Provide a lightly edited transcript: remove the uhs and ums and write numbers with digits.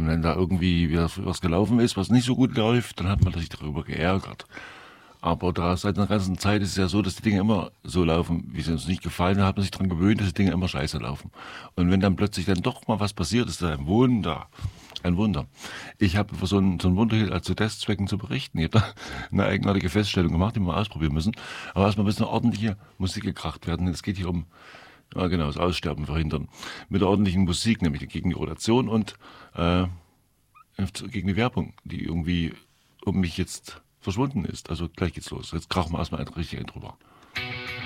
Und wenn da irgendwie wieder was gelaufen ist, was nicht so gut läuft, dann hat man sich darüber geärgert. Aber da seit einer ganzen Zeit ist es ja so, dass die Dinge immer so laufen, wie sie uns nicht gefallen. Da hat man sich daran gewöhnt, dass die Dinge immer scheiße laufen. Und wenn dann plötzlich dann doch mal was passiert, ist das ein Wunder. Ein Wunder. Ich habe so ein Wunderhit zu Testzwecken zu berichten. Ich habe da eine eigenartige Feststellung gemacht, die wir mal ausprobieren müssen. Aber erstmal muss eine ordentliche Musik gekracht werden. Es geht hier um, ja genau, das Aussterben verhindern. Mit der ordentlichen Musik, nämlich gegen die Rotation und äh, gegen die Werbung, die irgendwie um mich jetzt verschwunden ist. Also gleich geht's los. Jetzt krachen wir erstmal ein richtig drüber.